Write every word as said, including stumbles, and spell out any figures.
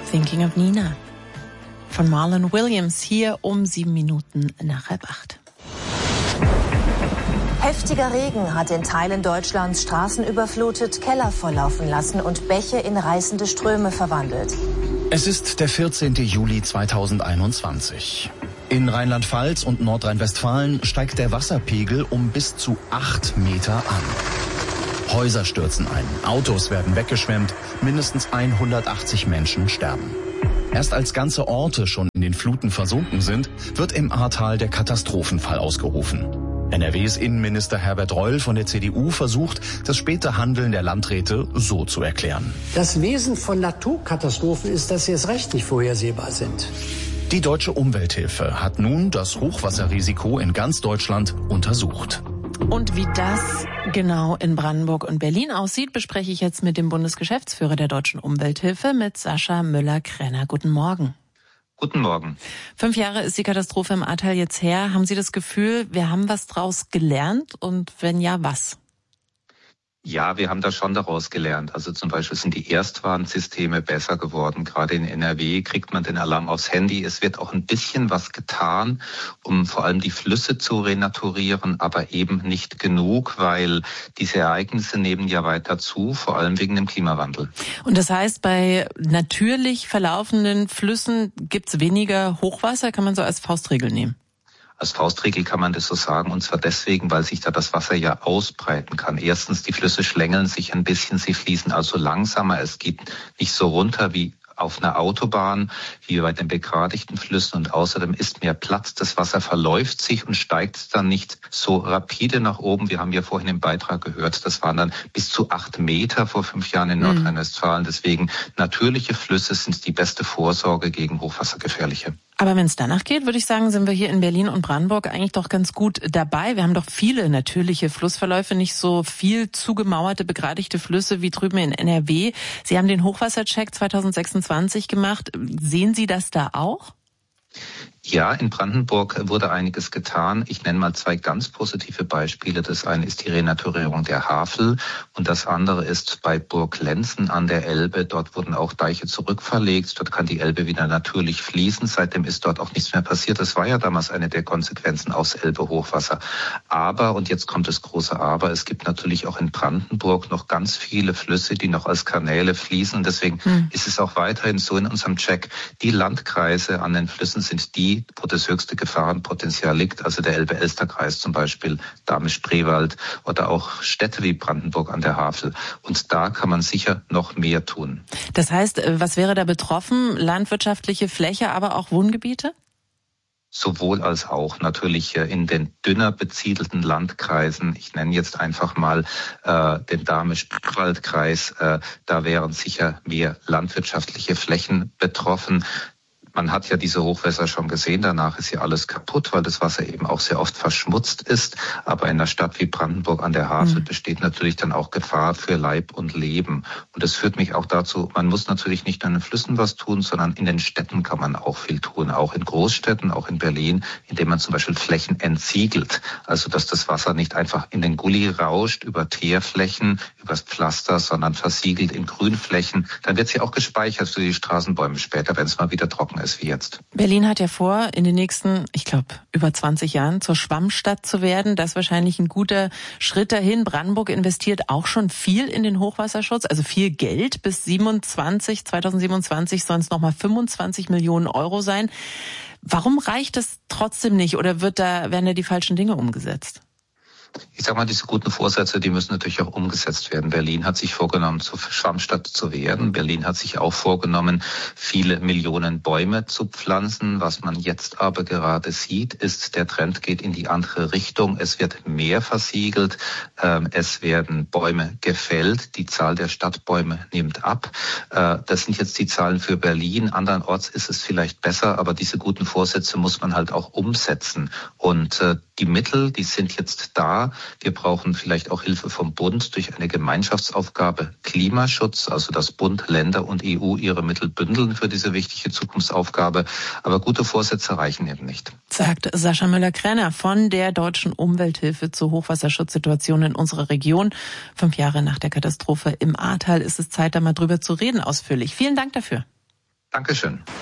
Thinking of Nina von Marlon Williams, hier um sieben Minuten nach halb acht. Heftiger Regen hat in Teilen Deutschlands Straßen überflutet, Keller volllaufen lassen und Bäche in reißende Ströme verwandelt. Es ist der vierzehnten Juli zweitausendeinundzwanzig. In Rheinland-Pfalz und Nordrhein-Westfalen steigt der Wasserpegel um bis zu acht Meter an. Häuser stürzen ein, Autos werden weggeschwemmt, mindestens hundertachtzig Menschen sterben. Erst als ganze Orte schon in den Fluten versunken sind, wird im Ahrtal der Katastrophenfall ausgerufen. N R Ws Innenminister Herbert Reul von der C D U versucht, das späte Handeln der Landräte so zu erklären. Das Wesen von Naturkatastrophen ist, dass sie erst recht nicht vorhersehbar sind. Die Deutsche Umwelthilfe hat nun das Hochwasserrisiko in ganz Deutschland untersucht. Und wie das genau in Brandenburg und Berlin aussieht, bespreche ich jetzt mit dem Bundesgeschäftsführer der Deutschen Umwelthilfe, mit Sascha Müller-Krenner. Guten Morgen. Guten Morgen. Fünf Jahre ist die Katastrophe im Ahrtal jetzt her. Haben Sie das Gefühl, wir haben was draus gelernt? Und wenn ja, was? Ja, wir haben da schon daraus gelernt. Also zum Beispiel sind die Erstwarnsysteme besser geworden. Gerade in N R W kriegt man den Alarm aufs Handy. Es wird auch ein bisschen was getan, um vor allem die Flüsse zu renaturieren, aber eben nicht genug, weil diese Ereignisse nehmen ja weiter zu, vor allem wegen dem Klimawandel. Und das heißt, bei natürlich verlaufenden Flüssen gibt's weniger Hochwasser, kann man so als Faustregel nehmen? Als Faustregel kann man das so sagen, und zwar deswegen, weil sich da das Wasser ja ausbreiten kann. Erstens, die Flüsse schlängeln sich ein bisschen, sie fließen also langsamer, es geht nicht so runter wie auf einer Autobahn, wie bei den begradigten Flüssen, und außerdem ist mehr Platz, das Wasser verläuft sich und steigt dann nicht so rapide nach oben. Wir haben ja vorhin im Beitrag gehört, das waren dann bis zu acht Meter vor fünf Jahren in Nordrhein-Westfalen. Deswegen, natürliche Flüsse sind die beste Vorsorge gegen hochwassergefährliche. Aber wenn es danach geht, würde ich sagen, sind wir hier in Berlin und Brandenburg eigentlich doch ganz gut dabei. Wir haben doch viele natürliche Flussverläufe, nicht so viel zugemauerte, begradigte Flüsse wie drüben in N R W. Sie haben den Hochwassercheck zweitausendsechsundzwanzig gemacht. Sehen Sie das da auch? Ja, in Brandenburg wurde einiges getan. Ich nenne mal zwei ganz positive Beispiele. Das eine ist die Renaturierung der Havel und das andere ist bei Burg Lenzen an der Elbe. Dort wurden auch Deiche zurückverlegt. Dort kann die Elbe wieder natürlich fließen. Seitdem ist dort auch nichts mehr passiert. Das war ja damals eine der Konsequenzen aus Elbe-Hochwasser. Aber, und jetzt kommt das große Aber, es gibt natürlich auch in Brandenburg noch ganz viele Flüsse, die noch als Kanäle fließen. Und deswegen hm. ist es auch weiterhin so in unserem Check, die Landkreise an den Flüssen sind die, wo das höchste Gefahrenpotenzial liegt, also der Elbe-Elster-Kreis zum Beispiel, Dahme-Spreewald oder auch Städte wie Brandenburg an der Havel. Und da kann man sicher noch mehr tun. Das heißt, was wäre da betroffen? Landwirtschaftliche Fläche, aber auch Wohngebiete? Sowohl als auch natürlich in den dünner besiedelten Landkreisen. Ich nenne jetzt einfach mal äh, den Dahme-Spreewald-Kreis. Äh, da wären sicher mehr landwirtschaftliche Flächen betroffen. Man hat ja diese Hochwässer schon gesehen, danach ist ja alles kaputt, weil das Wasser eben auch sehr oft verschmutzt ist. Aber in einer Stadt wie Brandenburg an der Havel mhm. besteht natürlich dann auch Gefahr für Leib und Leben. Und das führt mich auch dazu, man muss natürlich nicht nur in den Flüssen was tun, sondern in den Städten kann man auch viel tun. Auch in Großstädten, auch in Berlin, indem man zum Beispiel Flächen entsiegelt. Also dass das Wasser nicht einfach in den Gully rauscht über Teerflächen, übers Pflaster, sondern versiegelt in Grünflächen. Dann wird sie auch gespeichert für die Straßenbäume später, wenn es mal wieder trocken ist wie jetzt. Berlin hat ja vor, in den nächsten, ich glaube, über zwanzig Jahren zur Schwammstadt zu werden. Das ist wahrscheinlich ein guter Schritt dahin. Brandenburg investiert auch schon viel in den Hochwasserschutz, also viel Geld. Bis siebenundzwanzig, zweitausendsiebenundzwanzig sollen es nochmal fünfundzwanzig Millionen Euro sein. Warum reicht es trotzdem nicht oder wird da, werden da die falschen Dinge umgesetzt? Ich sag mal, diese guten Vorsätze, die müssen natürlich auch umgesetzt werden. Berlin hat sich vorgenommen, zur Schwammstadt zu werden. Berlin hat sich auch vorgenommen, viele Millionen Bäume zu pflanzen. Was man jetzt aber gerade sieht, ist, der Trend geht in die andere Richtung. Es wird mehr versiegelt. Es werden Bäume gefällt. Die Zahl der Stadtbäume nimmt ab. Das sind jetzt die Zahlen für Berlin. Andernorts ist es vielleicht besser, aber diese guten Vorsätze muss man halt auch umsetzen. Und die Mittel, die sind jetzt da. Wir brauchen vielleicht auch Hilfe vom Bund durch eine Gemeinschaftsaufgabe Klimaschutz, also dass Bund, Länder und E U ihre Mittel bündeln für diese wichtige Zukunftsaufgabe. Aber gute Vorsätze reichen eben nicht. Sagt Sascha Müller-Krenner von der Deutschen Umwelthilfe zur Hochwasserschutzsituation in unserer Region. Fünf Jahre nach der Katastrophe im Ahrtal ist es Zeit, da mal drüber zu reden ausführlich. Vielen Dank dafür. Dankeschön.